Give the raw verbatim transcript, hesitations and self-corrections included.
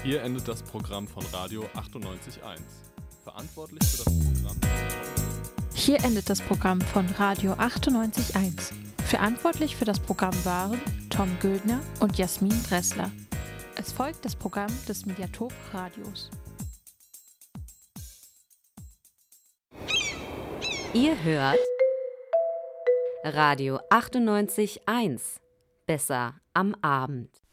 Hier endet das Programm von Radio achtundneunzig Komma eins. Verantwortlich für das Programm. Hier endet das Programm von Radio achtundneunzig Komma eins. Verantwortlich für das Programm waren Tom Gödner und Jasmin Dressler. Es folgt das Programm des Mediathok Radios. Ihr hört Radio achtundneunzig Komma eins. Besser am Abend.